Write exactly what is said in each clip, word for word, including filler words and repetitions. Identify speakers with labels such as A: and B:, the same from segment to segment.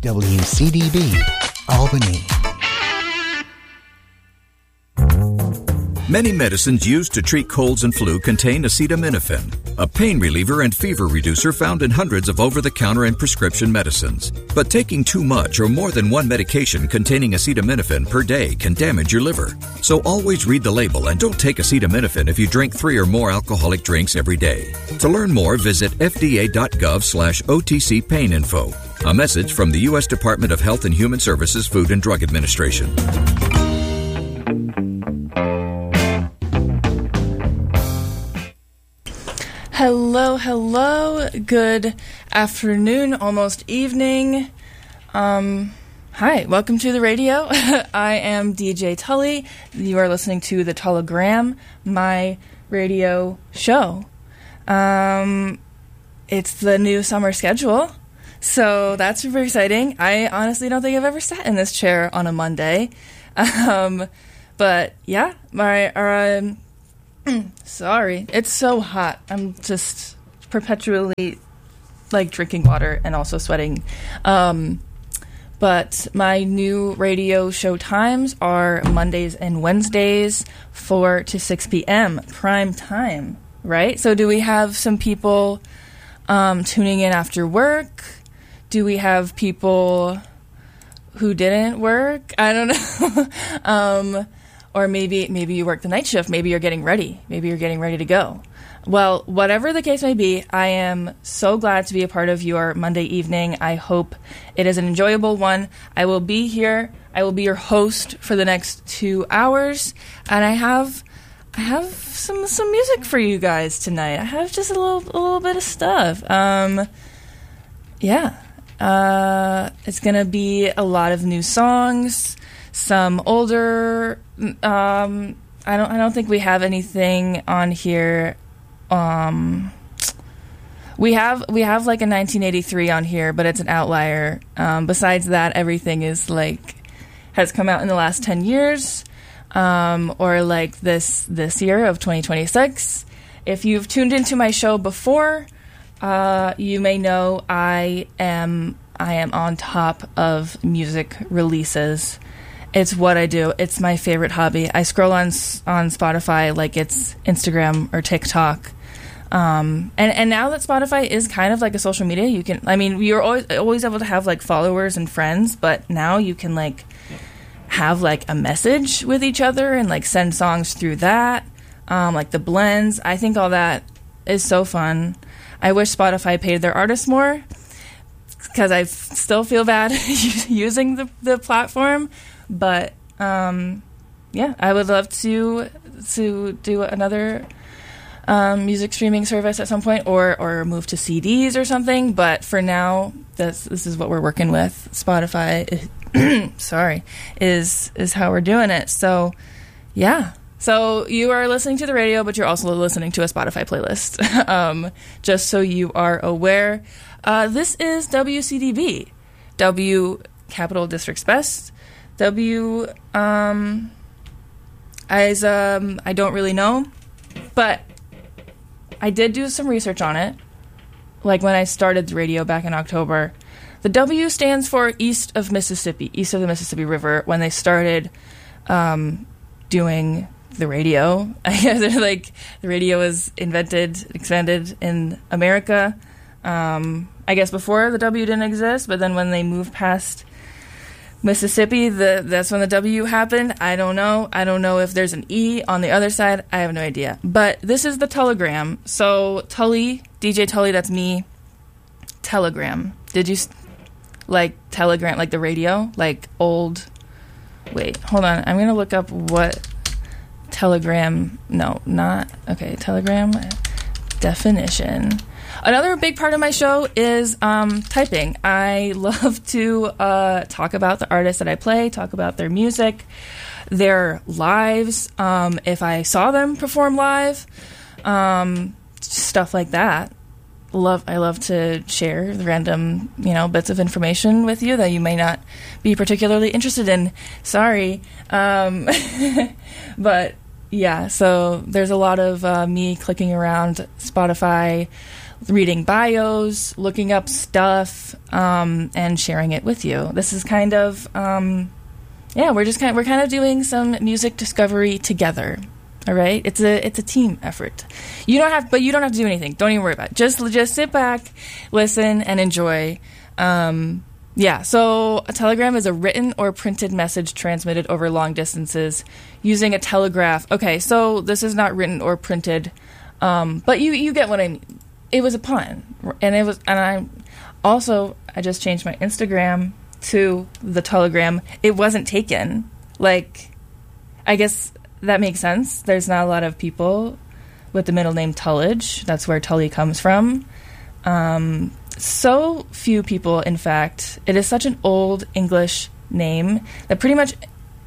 A: W C D B, Albany.
B: Many medicines used to treat colds and flu contain acetaminophen, a pain reliever and fever reducer found in hundreds of over-the-counter and prescription medicines. But taking too much or more than one medication containing acetaminophen per day can damage your liver. So always read the label and don't take acetaminophen if you drink three or more alcoholic drinks every day. To learn more, visit fda.gov slash OTC pain info. A message from the U S Department of Health and Human Services Food and Drug Administration.
C: Hello, hello. Good afternoon, almost evening. Um, hi, welcome to the radio. I am D J Tully. You are listening to the Tullogram, my radio show. Um, it's the new summer schedule, so that's super exciting. I honestly don't think I've ever sat in this chair on a Monday. Um, but yeah, my... Um, Sorry, it's so hot. I'm just perpetually like drinking water and also sweating. Um, but my new radio show times are Mondays and Wednesdays, four to six p.m. prime time, right? So do we have some people um, tuning in after work? Do we have people who didn't work? I don't know. um Or maybe maybe you work the night shift. Maybe you're getting ready. Maybe you're getting ready to go. Well, whatever the case may be, I am so glad to be a part of your Monday evening. I hope it is an enjoyable one. I will be here. I will be your host for the next two hours, and I have I have some some music for you guys tonight. I have just a little a little bit of stuff. Um, yeah, uh, it's gonna be a lot of new songs. Some older, um, I don't, I don't think we have anything on here. Um, we have, we have like a nineteen eighty-three on here, but it's an outlier. Um, besides that, everything is like, has come out in the last ten years, um, or like this, this year of twenty twenty-six. If you've tuned into my show before, uh, you may know I am, I am on top of music releases. It's what I do. It's my favorite hobby. I scroll on on Spotify like it's Instagram or TikTok. Um, and, and now that Spotify is kind of like a social media, you can, I mean, you're always, always able to have like followers and friends, but now you can like have like a message with each other and like send songs through that. Um, like the blends. I think all that is so fun. I wish Spotify paid their artists more because I still feel bad using the, the platform. But um, yeah, I would love to to do another um, music streaming service at some point, or or move to C Ds or something. But for now, this this is what we're working with. Spotify, sorry, is is how we're doing it. So yeah, so you are listening to the radio, but you're also listening to a Spotify playlist. um, just so you are aware, uh, this is W C D B, W Capital District's Best. W, um, as, um, I don't really know, but I did do some research on it, like when I started the radio back in October. The W stands for East of Mississippi, east of the Mississippi River, when they started, um, doing the radio. I guess, like, the radio was invented, expanded in America. Um, I guess before the W didn't exist, but then when they moved past Mississippi, the that's when the W happened. I don't know. I don't know if there's an E on the other side. I have no idea. But this is the Tullogram. So Tully, D J Tully, that's me. Telegram. Did you, like, Telegram, like the radio? Like old, wait, hold on. I'm going to look up what Telegram, no, not, okay, Telegram definition. Another big part of my show is um, typing. I love to uh, talk about the artists that I play, talk about their music, their lives, um, if I saw them perform live, um, stuff like that. Love, I love to share random, you know, bits of information with you that you may not be particularly interested in. Sorry. Um, but yeah, so there's a lot of uh, me clicking around Spotify, reading bios, looking up stuff, um, and sharing it with you. This is kind of, um, yeah, we're just kind of, we're kind of doing some music discovery together. All right, it's a it's a team effort. You don't have, but you don't have to do anything. Don't even worry about it. Just just sit back, listen, and enjoy. Um, yeah. So a telegram is a written or printed message transmitted over long distances using a telegraph. Okay, so this is not written or printed, um, but you you get what I mean. It was a pun, and it was, and I also I just changed my Instagram to the telegram. It wasn't taken. Like, I guess. That makes sense. There's not a lot of people with the middle name Tullidge. That's where Tully comes from. Um, so few people, in fact. It is such an old English name that pretty much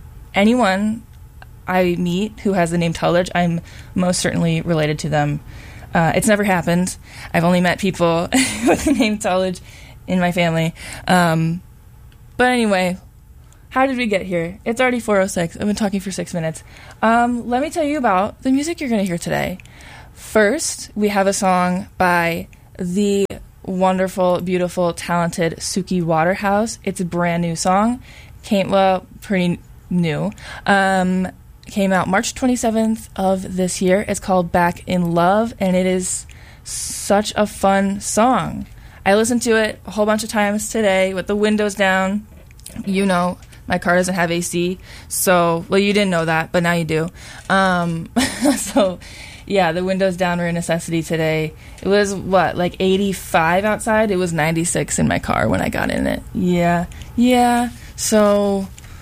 C: anyone I meet who has the name Tullidge, I'm most certainly related to them. Uh, it's never happened. I've only met people with the name Tullidge in my family. Um, but anyway... How did we get here? It's already four oh six. I've been talking for six minutes. Um, let me tell you about the music you're going to hear today. First, we have a song by the wonderful, beautiful, talented Suki Waterhouse. It's a brand new song. Came, well, pretty new. Um, came out March twenty-seventh of this year. It's called Back in Love, and it is such a fun song. I listened to it a whole bunch of times today with the windows down. You know, my car doesn't have A C, so, well, you didn't know that, but now you do. Um, so, yeah, the windows down were a necessity today. It was, what, like eighty-five outside? It was ninety-six in my car when I got in it. Yeah, yeah. So,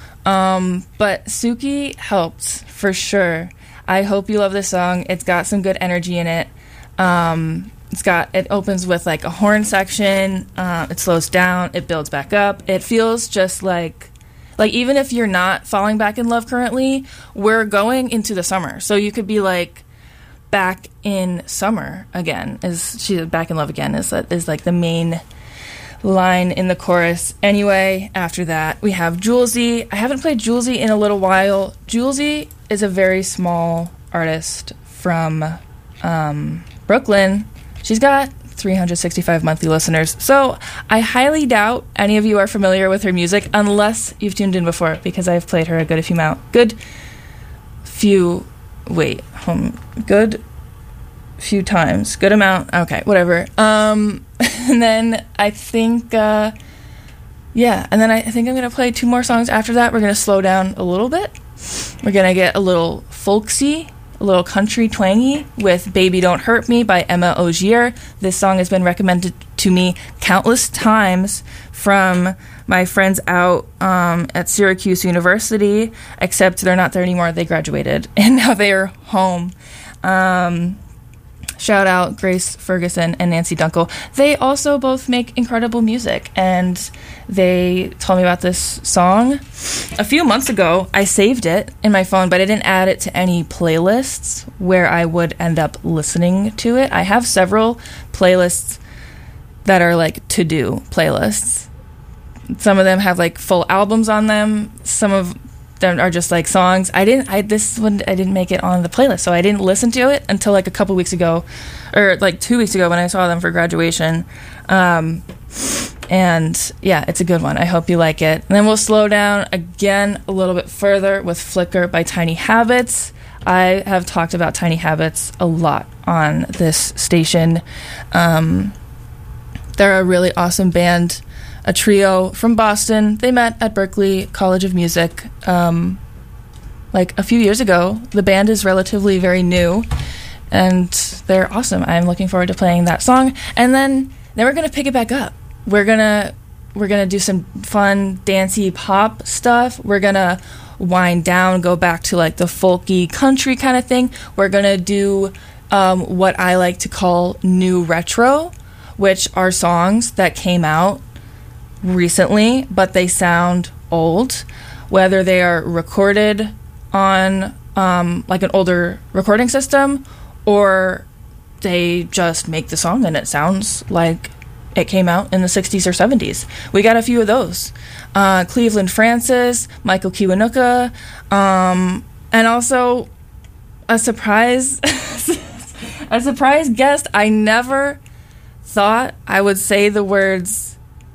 C: um, but Suki helped, for sure. I hope you love this song. It's got some good energy in it. Um... It's got, it opens with like a horn section, uh, it slows down, it builds back up. It feels just like, like even if you're not falling back in love currently, we're going into the summer. So you could be like back in summer again, is she back in love again is, is like the main line in the chorus. Anyway, after that, we have Julesy. I haven't played Julesy in a little while. Julesy is a very small artist from um, Brooklyn. She's got three hundred sixty-five monthly listeners, so I highly doubt any of you are familiar with her music unless you've tuned in before, because I've played her a good few amount. Good few, wait, home, good few times. Good amount, okay, whatever. Um, and then I think, uh, yeah, and then I think I'm going to play two more songs after that. We're going to slow down a little bit. We're going to get a little folksy, a little country twangy with Baby Don't Hurt Me by Emma Ogier. This song has been recommended to me countless times from my friends out um, at Syracuse University, except they're not there anymore. They graduated, and now they are home. Um, shout out Grace Ferguson and Nancy Dunkel. They also both make incredible music, and they told me about this song a few months ago. I saved it in my phone, but I didn't add it to any playlists where I would end up listening to it. I have several playlists that are like to-do playlists. Some of them have like full albums on them. Some of them are just like songs. I didn't, I, this one, I didn't make it on the playlist, so I didn't listen to it until like a couple weeks ago, or like two weeks ago when I saw them for graduation. Um, and yeah, it's a good one. I hope you like it. And then we'll slow down again a little bit further with Flicker by Tiny Habits. I have talked about Tiny Habits a lot on this station. Um, they're a really awesome band. A trio from Boston. They met at Berklee College of Music um, like a few years ago. The band is relatively very new, and they're awesome. I'm looking forward to playing that song. And then, then we're gonna pick it back up. We're gonna we're gonna do some fun, dancey pop stuff. We're gonna wind down, go back to like the folky country kind of thing. We're gonna do um, what I like to call new retro, which are songs that came out recently, but they sound old, whether they are recorded on um, like an older recording system, or they just make the song and it sounds like it came out in the sixties or seventies. We got a few of those. Uh, Cleveland Francis, Michael Kiwanuka, um, and also a surprise, a surprise guest I never thought I would say the words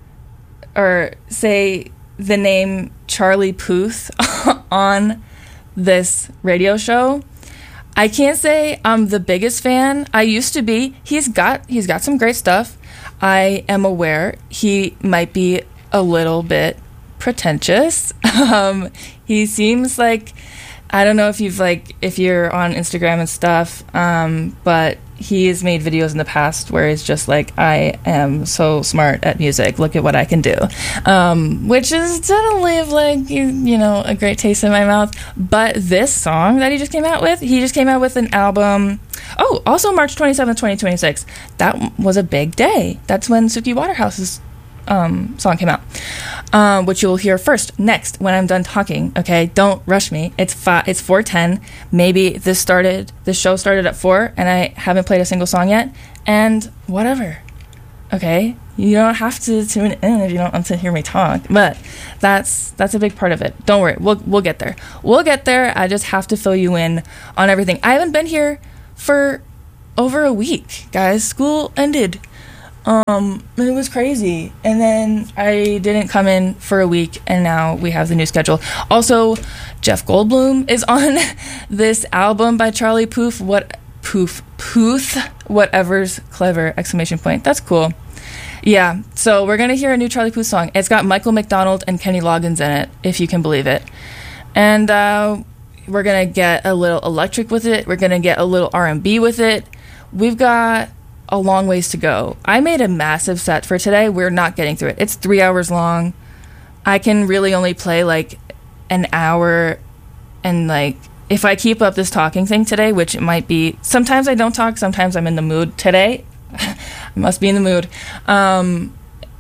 C: or say the name Charlie Puth on this radio show. I can't say I'm the biggest fan. I used to be. He's got he's got some great stuff. I am aware he might be a little bit pretentious. Um, he seems like, I don't know if you've like if you're on Instagram and stuff, um, but he has made videos in the past where he's just like, I am so smart at music. Look at what I can do, um, which is doesn't leave like you, you know a great taste in my mouth. But this song that he just came out with, he just came out with an album. Oh, also March twenty-seventh, twenty twenty-six. That was a big day. That's when Suki Waterhouse's um, song came out, um, which you'll hear first next when I'm done talking. Okay, don't rush me. It's five, it's four ten. Maybe this started. This show started at four, and I haven't played a single song yet. And whatever. Okay, you don't have to tune in if you don't want to hear me talk. But that's that's a big part of it. Don't worry, we'll we'll get there. We'll get there. I just have to fill you in on everything. I haven't been here for over a week, guys. School ended. Um, it was crazy. And then I didn't come in for a week, and now we have the new schedule. Also, Jeff Goldblum is on this album by Charlie Puth. What Puth Puth? Whatever's clever! Exclamation point. That's cool. Yeah. So we're gonna hear a new Charlie Puth song. It's got Michael McDonald and Kenny Loggins in it, if you can believe it. And uh, we're gonna get a little electric with it. We're gonna get a little R and B with it. We've got a long ways to go. I made a massive set for today. We're not getting through it. It's three hours long. I can really only play like an hour, and like if I keep up this talking thing today, which it might be, sometimes I don't talk, sometimes I'm in the mood. Today, I must be in the mood. Um,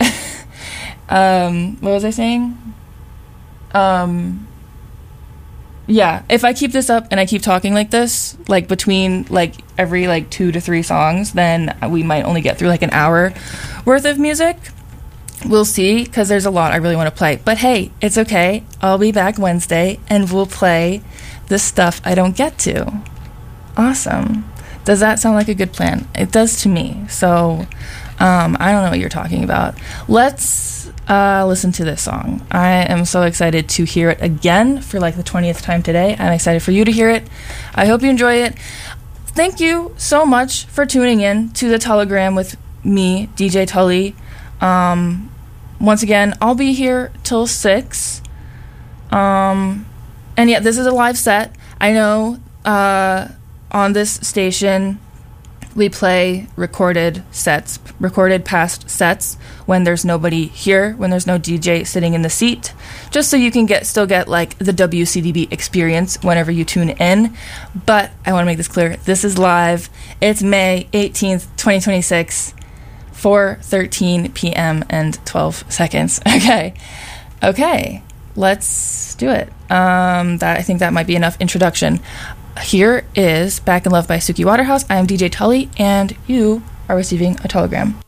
C: um, what was I saying? Um, yeah, if I keep this up and I keep talking like this, like between like every like two to three songs, then we might only get through like an hour worth of music. We'll see, because there's a lot I really want to play. But hey, it's okay. I'll be back Wednesday and we'll play the stuff I don't get to. Awesome. Does that sound like a good plan? It does to me. So um, I don't know what you're talking about. Let's Uh, listen to this song. I am so excited to hear it again for like the twentieth time today. I'm excited for you to hear it. I hope you enjoy it. Thank you so much for tuning in to the Telegram with me, D J Tully. Um, once again, I'll be here till six. Um, and yeah, this is a live set. I know uh, on this station we play recorded sets, recorded past sets when there's nobody here, when there's no D J sitting in the seat, just so you can get still get like the W C D B experience whenever you tune in. But I want to make this clear. This is live. It's May eighteenth, twenty twenty-six, four thirteen p.m. and twelve seconds. Okay. Okay. Let's do it. Um, that I think that might be enough introduction. Here is Back in Love by Suki Waterhouse. I am D J Tully, and you are receiving a telegram.